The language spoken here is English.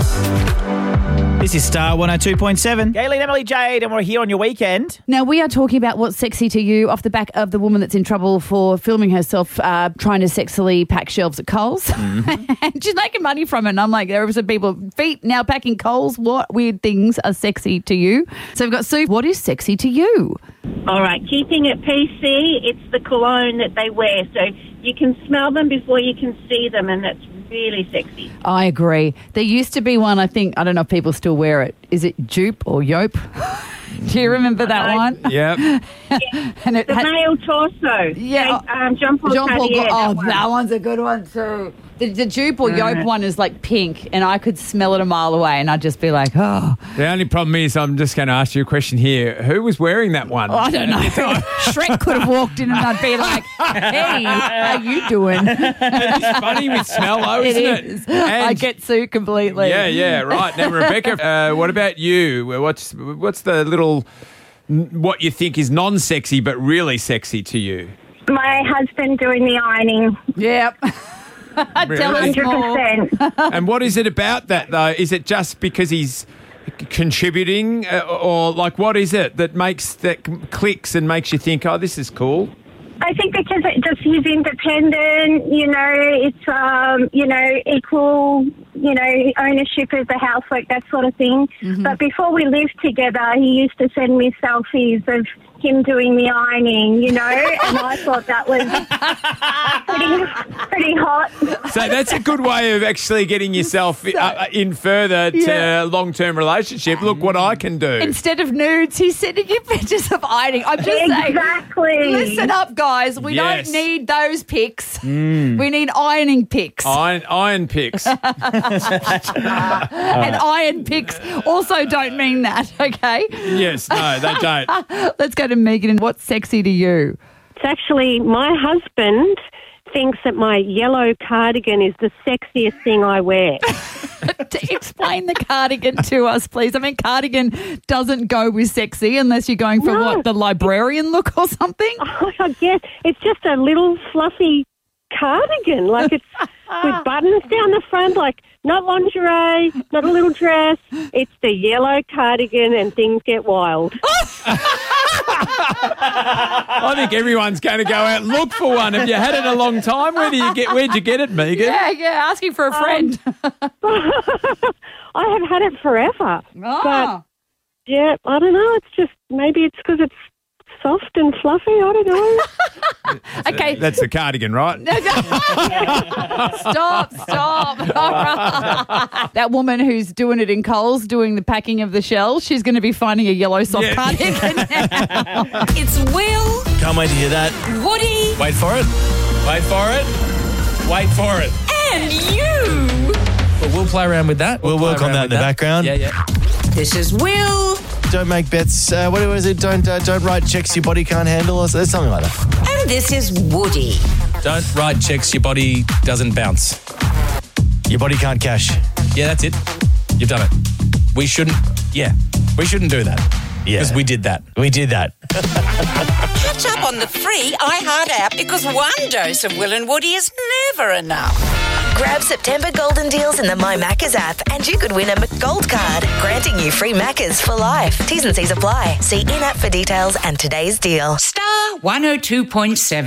This is Star 102.7. Gayleen, Emily, Jade, and we're here on your weekend. Now, we are talking about what's sexy to you off the back of the woman that's in trouble for filming herself trying to sexily pack shelves at Coles. Mm-hmm. And she's making money from it. And I'm like, there are some people, feet now packing Coles. What weird things are sexy to you? So we've got Sue. What is sexy to you? All right, keeping it PC, it's the cologne that they wear. So you can smell them before you can see them, and that's really sexy. I agree. There used to be one, I don't know if people still wear it. Is it Jupe or Yope? Do you remember that one? Yep. Yeah. And the male torso. Yeah. John Paul Cartier. That one's a good one too. The Jupe or Yope one is like pink, and I could smell it a mile away, and I'd just be like, oh. The only problem is, I'm just going to ask you a question here. Who was wearing that one? Oh, I don't know. Shrek could have walked in and I'd be like, hey, how you doing? It's funny with smell, though, isn't it? Is. I get Sue completely. Yeah, right. Now, Rebecca, what about you? What's the little, what you think is non-sexy but really sexy to you? My husband doing the ironing. Yep. Tell us more. 100%. And what is it about that, though? Is it just because he's contributing, or like what is it that clicks and makes you think, oh, this is cool? I think because he's independent, it's, equal, ownership of the housework, that sort of thing. Mm-hmm. But before we lived together, he used to send me selfies of him doing the ironing, and I thought that was pretty hot. So that's a good way of actually getting yourself in further to a long-term relationship. Look what I can do. Instead of nudes, he's sending you pictures of ironing. I'm just saying, listen up, guys. We don't need those pics. We need ironing pics. Iron pics. And iron pics also don't mean that, okay? Yes, no, they don't. Let's go to Megan. And what's sexy to you? It's actually my husband thinks that my yellow cardigan is the sexiest thing I wear. Explain the cardigan to us, please. I mean, cardigan doesn't go with sexy unless you're going for the librarian look or something? Oh, I guess. It's just a little fluffy cardigan. Like it's with buttons down the front, like not lingerie, not a little dress. It's the yellow cardigan and things get wild. I think everyone's going to go out and look for one. Have you had it a long time? Where'd you get it, Megan? Yeah, asking for a friend. I have had it forever. Oh. But, yeah, I don't know. It's just, maybe it's because it's soft and fluffy. I don't know. Okay. That's the cardigan, right? Stop. All right. That woman who's doing it in Coles, doing the packing of the shells, she's going to be finding a yellow soft cardigan. It's Will. Can't wait to hear that. Woody. Wait for it. And you. Well, we'll play around with that. We'll work on that in the background. Yeah. This is Will. Don't make bets. What was it? Don't write checks your body can't handle or something like that. And this is Woody. Don't write checks your body doesn't bounce. Your body can't cash. Yeah, that's it. You've done it. We shouldn't do that. Yeah. Because we did that. Catch up on the free iHeart app because one dose of Will and Woody is never enough. Grab September golden deals in the My Maccas app and you could win a McGold card, granting you free Maccas for life. T's and C's apply. See in-app for details and today's deal. Star 102.7.